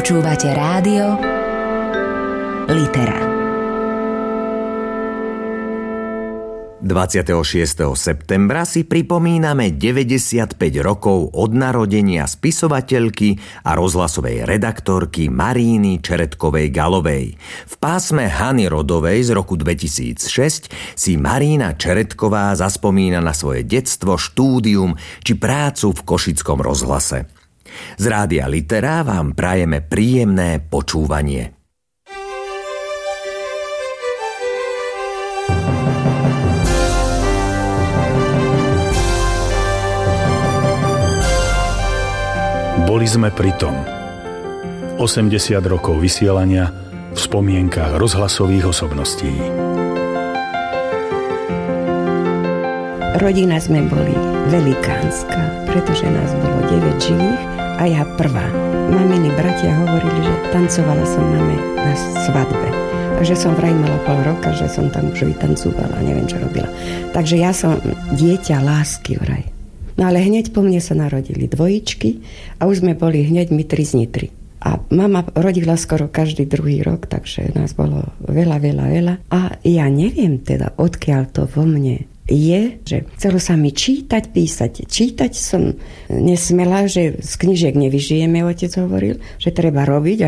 Počúvate rádio Litera. 26. septembra si pripomíname 95 rokov od narodenia spisovateľky a rozhlasovej redaktorky Maríny Čeretkovej-Galovej. V pásme Hany Rodovej z roku 2006 si Marína Čeretková zaspomína na svoje detstvo, štúdium či prácu v Košickom rozhlase. Z rádia Litera vám prajeme príjemné počúvanie. Boli sme pri tom. 80 rokov vysielania v spomienkach rozhlasových osobností. Rodina sme boli velikánska, pretože nás bolo 9 živých a ja prvá. Maminy bratia hovorili, že tancovala som mame na svadbe. Takže som vraj mala pol roka, že som tam už vytancovala, neviem, čo robila. Takže ja som dieťa lásky vraj. No ale hneď po mne sa narodili dvojičky a už sme boli hneď my 3 z Nitry. A mama rodila skoro každý druhý rok, takže nás bolo veľa. A ja neviem teda, odkiaľ to vo mne je, že chcelo sa mi čítať, písať. Čítať som nesmela, že z knižiek nevyžijeme, otec hovoril, že treba robiť.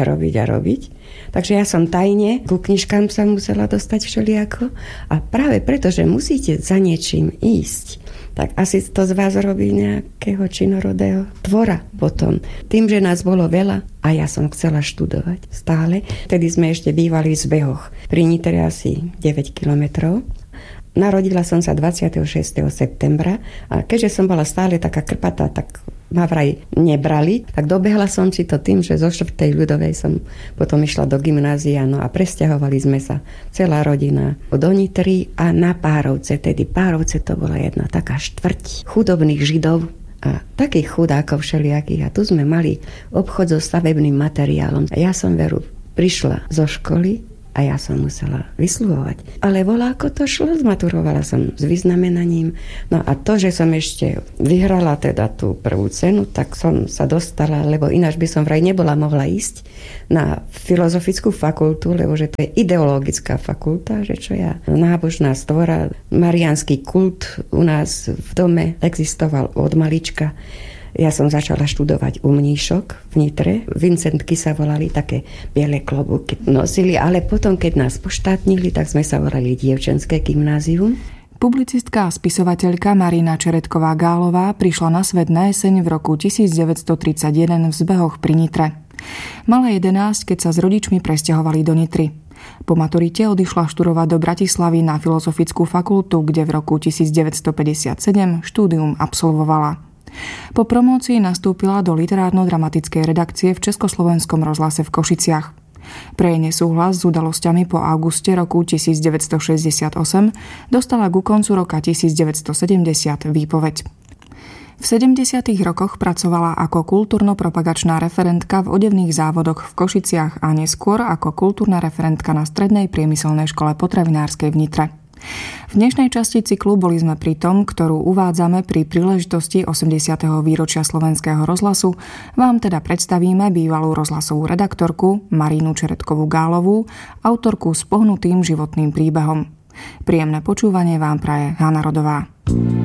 Takže ja som tajne ku knižkám sa musela dostať všelijako. A práve preto, že musíte za niečím ísť, tak asi to z vás robí nejakého činorodého tvora potom. Tým, že nás bolo veľa a ja som chcela študovať stále. Vtedy sme ešte bývali v Zbehoch. Pri Nitre asi 9 kilometrov. Narodila som sa 26. septembra a keďže som bola stále taká krpatá, tak ma vraj nebrali, tak dobehla som si to tým, že zo 4. ľudovej som potom išla do gymnázia, no a presťahovali sme sa celá rodina do Nitry a na Párovce. Tedy Párovce to bola jedna taká štvrť chudobných Židov a takých chudákov všelijakých. A tu sme mali obchod so stavebným materiálom. A ja som veru prišla zo školy a ja som musela vysluhovať. Ale voľako to šlo, zmaturovala som s vyznamenaním. No a to, že som ešte vyhrala teda tú prvú cenu, tak som sa dostala, lebo ináč by som vraj nebola mohla ísť na filozofickú fakultu, lebo že to je ideologická fakulta, že čo ja, nábožná stvora, mariánsky kult u nás v dome existoval od malička. Ja som začala študovať u mníšok v Nitre. Vincentky sa volali, také biele klobúky nosili, ale potom, keď nás poštátnili, tak sme sa volali dievčenské gymnázium. Publicistka a spisovateľka Marína Čeretková-Gálová prišla na svet na jeseň v roku 1931 v Zbehoch pri Nitre. Mala 11, keď sa s rodičmi presťahovali do Nitry. Po maturite odišla študovať do Bratislavy na Filozofickú fakultu, kde v roku 1957 štúdium absolvovala. Po promócii nastúpila do literárno-dramatickej redakcie v Československom rozhlase v Košiciach. Pre jej nesúhlas s udalosťami po auguste roku 1968 dostala ku koncu roka 1970 výpoveď. V 70. rokoch pracovala ako kultúrno-propagačná referentka v odevných závodoch v Košiciach a neskôr ako kultúrna referentka na Strednej priemyselnej škole potravinárskej v Nitre. V dnešnej časti cyklu Boli sme pri tom, ktorú uvádzame pri príležitosti 80. výročia Slovenského rozhlasu, vám teda predstavíme bývalú rozhlasovú redaktorku Marínu Čeretkovú-Gálovú, autorku s pohnutým životným príbehom. Príjemné počúvanie vám praje Hana Rodová.